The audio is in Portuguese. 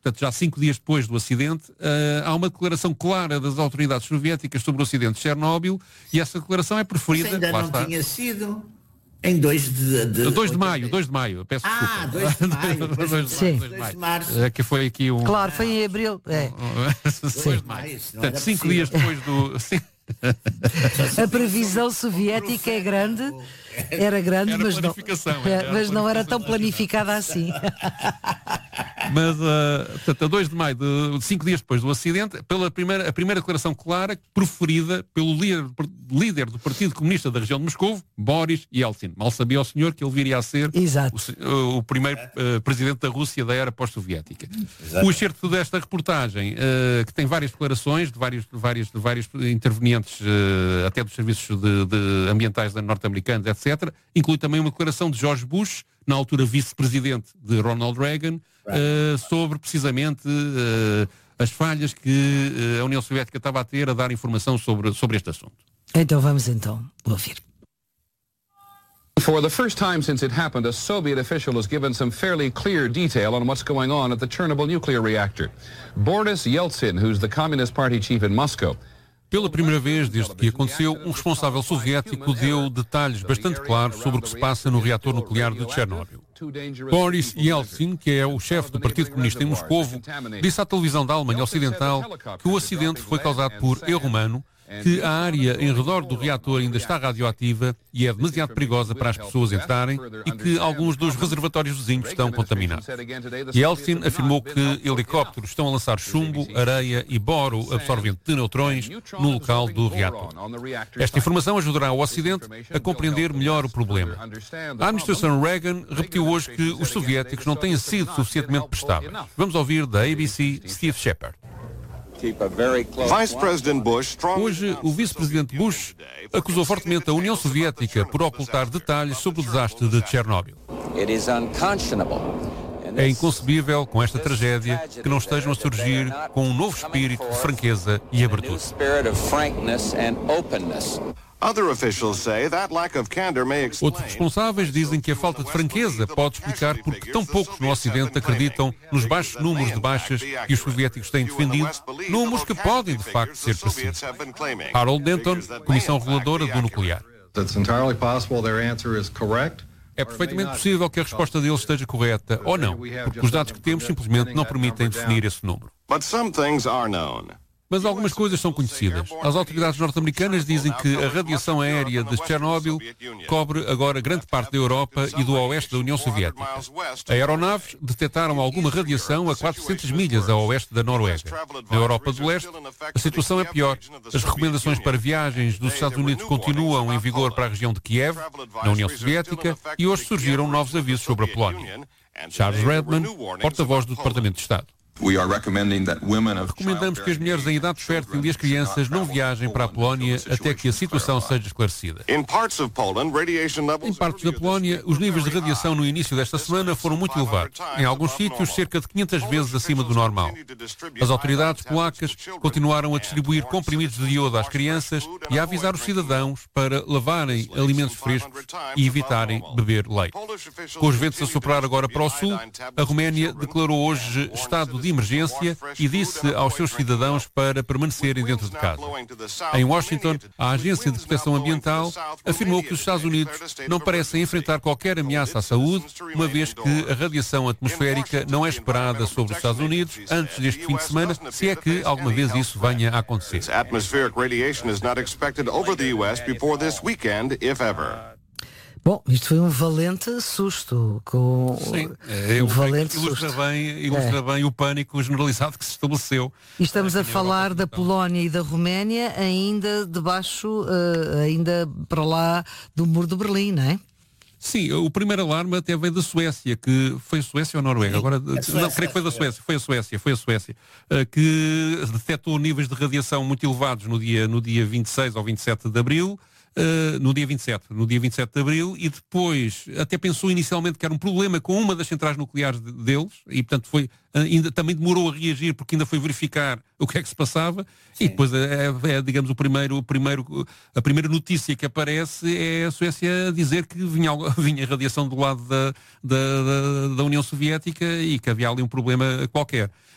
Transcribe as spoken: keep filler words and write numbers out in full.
portanto já cinco dias depois do acidente, uh, há uma declaração clara das autoridades soviéticas sobre o acidente de Chernobyl, e essa declaração é preferida... Mas ainda não está. tinha sido... Em dois de, de, dois de maio, dois de maio, peço ah, desculpa. dois de maio, dois de, Sim. dois de março. É que foi aqui um... Claro, foi em abril. É. dois de maio. Portanto, cinco possível. dias depois do... A previsão soviética é grande, era grande, era mas, não, era mas não era tão planificada assim. Mas, uh, portanto, a dois de maio, de, cinco dias depois do acidente, pela primeira, a primeira declaração clara, proferida pelo líder, líder do Partido Comunista da região de Moscovo, Boris Yeltsin. Mal sabia o senhor que ele viria a ser o, o primeiro uh, presidente da Rússia da era pós-soviética. O excerto desta reportagem, uh, que tem várias declarações de vários, de vários, de vários intervenientes, uh, até dos serviços de, de ambientais norte-americanos, etcétera, inclui também uma declaração de George Bush, na altura vice-presidente de Ronald Reagan, uh, sobre precisamente uh, as falhas que uh, a União Soviética estava a ter a dar informação sobre, sobre este assunto. Então vamos então ouvir. For the first time since it happened, a Soviet official has given some fairly clear detail on what's going on at the Chernobyl nuclear reactor. Boris Yeltsin, who's the Communist Party chief in Moscow, Pela primeira vez desde que aconteceu, um responsável soviético deu detalhes bastante claros sobre o que se passa no reator nuclear de Chernobyl. Boris Yeltsin, que é o chefe do Partido Comunista em Moscovo, disse à televisão da Alemanha Ocidental que o acidente foi causado por erro humano, que a área em redor do reator ainda está radioativa e é demasiado perigosa para as pessoas entrarem e que alguns dos reservatórios vizinhos estão contaminados. Yeltsin afirmou que helicópteros estão a lançar chumbo, areia e boro absorvente de neutrões no local do reator. Esta informação ajudará o Ocidente a compreender melhor o problema. A administração Reagan repetiu hoje que os soviéticos não têm sido suficientemente prestáveis. Vamos ouvir da A B C Steve Shepard. Hoje, o vice-presidente Bush acusou fortemente a União Soviética por ocultar detalhes sobre o desastre de Chernobyl. É inconcebível, com esta tragédia, que não estejam a surgir com um novo espírito de franqueza e abertura. Outros responsáveis dizem que a falta de franqueza pode explicar porque tão poucos no Ocidente acreditam nos baixos números de baixas que os soviéticos têm defendido, números que podem de facto ser precisos. Harold Denton, Comissão Reguladora do Nuclear. É perfeitamente possível que a resposta deles esteja correta ou não, porque os dados que temos simplesmente não permitem definir esse número. Mas algumas coisas são conhecidas. As autoridades norte-americanas dizem que a radiação aérea de Chernobyl cobre agora grande parte da Europa e do oeste da União Soviética. Aeronaves detectaram alguma radiação a quatrocentas milhas a oeste da Noruega. Na Europa do Leste, a situação é pior. As recomendações para viagens dos Estados Unidos continuam em vigor para a região de Kiev, na União Soviética, e hoje surgiram novos avisos sobre a Polónia. Charles Redman, porta-voz do Departamento de Estado. Recomendamos que as mulheres em idade fértil e as crianças não viajem para a Polónia até que a situação seja esclarecida. Em partes da Polónia, os níveis de radiação no início desta semana foram muito elevados. Em alguns sítios, cerca de quinhentas vezes acima do normal. As autoridades polacas continuaram a distribuir comprimidos de iodo às crianças e a avisar os cidadãos para lavarem alimentos frescos e evitarem beber leite. Com os ventos a soprar agora para o sul, a Roménia declarou hoje estado de emergência e disse aos seus cidadãos para permanecerem dentro de casa. Em Washington, a Agência de Proteção Ambiental afirmou que os Estados Unidos não parecem enfrentar qualquer ameaça à saúde, uma vez que a radiação atmosférica não é esperada sobre os Estados Unidos antes deste fim de semana, se é que alguma vez isso venha a acontecer. Bom, isto foi um valente susto. Com Sim, é, um valente ilustra, susto. Bem, ilustra é. bem o pânico generalizado que se estabeleceu. E estamos a falar da Polónia e da Roménia ainda debaixo, uh, ainda para lá do muro de Berlim, não é? Sim, o primeiro alarme até veio da Suécia, que foi a Suécia ou a Noruega? Agora, não, creio que foi da Suécia, foi a Suécia, foi a Suécia, que detectou níveis de radiação muito elevados no dia, no dia vinte e seis ou vinte e sete de abril. Uh, no dia vinte e sete, no dia vinte e sete de abril, e depois até pensou inicialmente que era um problema com uma das centrais nucleares de, deles, e portanto foi, ainda também demorou a reagir porque ainda foi verificar o que é que se passava. Sim. E depois é, é digamos o primeiro, o primeiro, a primeira notícia que aparece é a Suécia a dizer que vinha, vinha radiação do lado da, da, da, da União Soviética e que havia ali um problema qualquer.